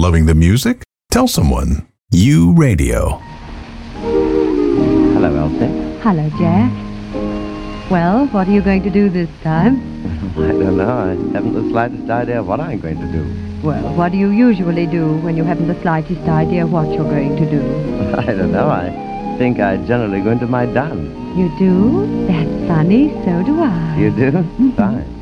Loving the music? Tell someone. You Radio. Hello, Elsie. Hello, Jack. Well, what are you going to do this time? I don't know. I haven't the slightest idea what I'm going to do. Well, what do you usually do when you haven't the slightest idea what you're going to do? I don't know. I think I generally go into my dance. You do? That's funny. So do I. You do? Fine.